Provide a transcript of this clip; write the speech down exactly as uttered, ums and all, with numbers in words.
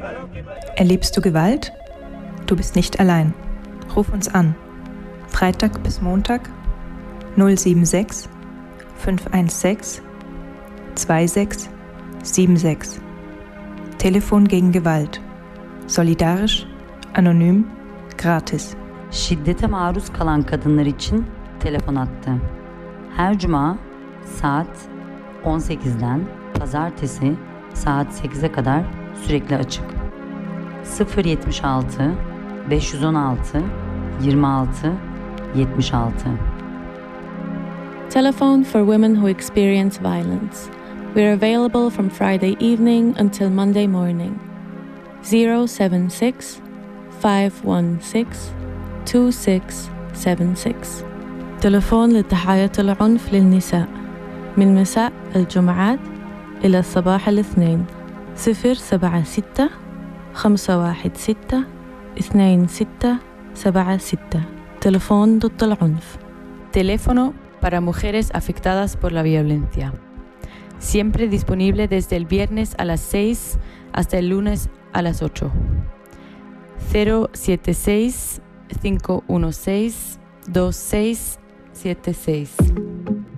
Erlebst du Gewalt? Du bist nicht allein. Ruf uns an. Freitag bis Montag null sieben sechs fünf eins sechs zwei sechs sieben sechs. Telefon gegen Gewalt. Solidarisch, anonym, gratis. Şiddete maruz kalan kadınlar için telefon hattı. Her cuma saat on sekizden pazartesi saat sekize kadar sürekli açık. sıfır yetmiş altı beş yüz on altı yirmi altı yetmiş altı. Telephone for women who experience violence. We're available from Friday evening until Monday morning. zero seven six five one six two six seven six. تلفون لضحايا العنف للنساء من مساء الجمعات إلى صباح الاثنين. صفر سبعة ستة خمسة واحد ستة اثنين ستة سبعة ستة. تلفون ضد العنف. Teléfono para mujeres afectadas por la violencia. Siempre disponible desde el viernes a las seis hasta el lunes a las ocho. cero siete seis cinco uno seis dos seis siete seis.